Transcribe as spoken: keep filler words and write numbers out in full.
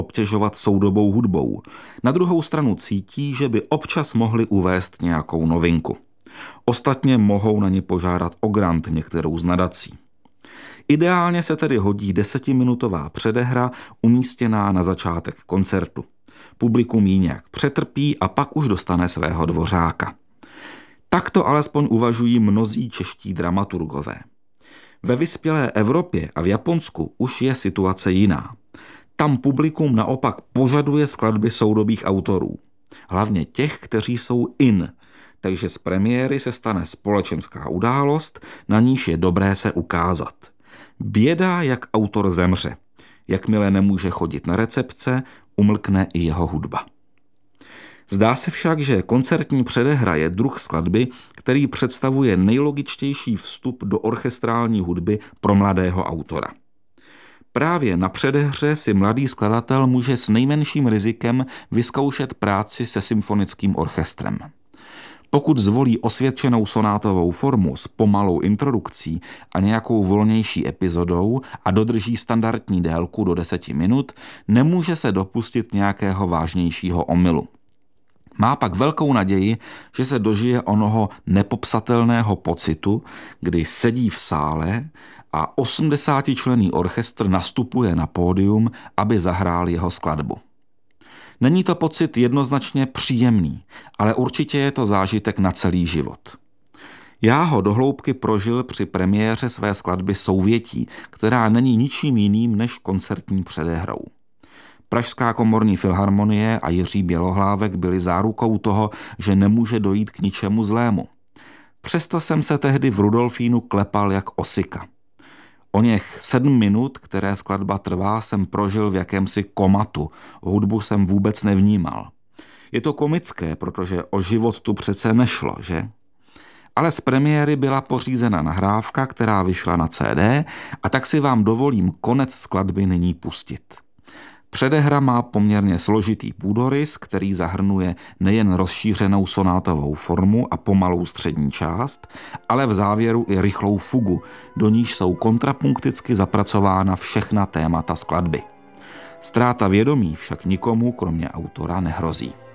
obtěžovat soudobou hudbou. Na druhou stranu cítí, že by občas mohli uvést nějakou novinku. Ostatně mohou na ně požádat o grant některou z nadací. Ideálně se tedy hodí desetiminutová předehra umístěná na začátek koncertu. Publikum ji nějak přetrpí a pak už dostane svého dvořáka. Takto alespoň uvažují mnozí čeští dramaturgové. Ve vyspělé Evropě a v Japonsku už je situace jiná. Tam publikum naopak požaduje skladby soudobých autorů. Hlavně těch, kteří jsou in, takže z premiéry se stane společenská událost, na níž je dobré se ukázat. Běda, jak autor zemře. Jakmile nemůže chodit na recepce, umlkne i jeho hudba. Zdá se však, že koncertní předehra je druh skladby, který představuje nejlogičtější vstup do orchestrální hudby pro mladého autora. Právě na předehře si mladý skladatel může s nejmenším rizikem vyzkoušet práci se symfonickým orchestrem. Pokud zvolí osvědčenou sonátovou formu s pomalou introdukcí a nějakou volnější epizodou a dodrží standardní délku do deseti minut, nemůže se dopustit nějakého vážnějšího omylu. Má pak velkou naději, že se dožije onoho nepopsatelného pocitu, kdy sedí v sále a osmdesátičlenný orchestr nastupuje na pódium, aby zahrál jeho skladbu. Není to pocit jednoznačně příjemný, ale určitě je to zážitek na celý život. Já ho do hloubky prožil při premiéře své skladby Souvětí, která není ničím jiným než koncertní předehrou. Pražská komorní filharmonie a Jiří Bělohlávek byli zárukou toho, že nemůže dojít k ničemu zlému. Přesto jsem se tehdy v Rudolfínu klepal jak osika. Oněch sedm minut, které skladba trvá, jsem prožil v jakémsi komatu. Hudbu jsem vůbec nevnímal. Je to komické, protože o život tu přece nešlo, že? Ale z premiéry byla pořízena nahrávka, která vyšla na C D, a tak si vám dovolím konec skladby nyní pustit. Předehra má poměrně složitý půdorys, který zahrnuje nejen rozšířenou sonátovou formu a pomalou střední část, ale v závěru i rychlou fugu, do níž jsou kontrapunkticky zapracována všechna témata skladby. Ztráta vědomí však nikomu, kromě autora, nehrozí.